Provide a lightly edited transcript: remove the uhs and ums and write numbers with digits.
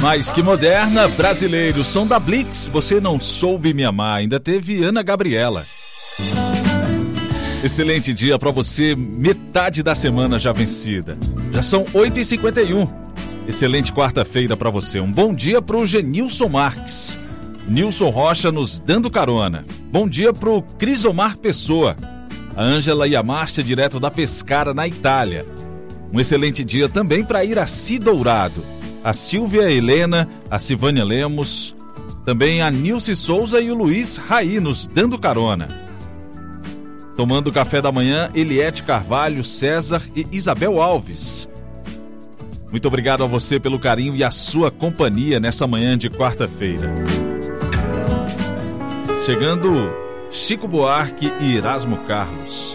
Mas que moderna, brasileiro, som da Blitz, Você Não Soube Me Amar. Ainda teve Ana Gabriela. Excelente dia para você, metade da semana já vencida. Já são 8h51. Excelente quarta-feira para você. Um bom dia pro Genilson Marques. Nilson Rocha nos dando carona. Bom dia pro Crisomar Pessoa. A Ângela e a Márcia direto da Pescara, na Itália. Um excelente dia também para Iraci Dourado. A Silvia Helena, a Silvânia Lemos, também a Nilce Souza e o Luiz Raí nos dando carona. Tomando café da manhã, Eliette Carvalho, César e Isabel Alves. Muito obrigado a você pelo carinho e a sua companhia nessa manhã de quarta-feira. Chegando Chico Buarque e Erasmo Carlos.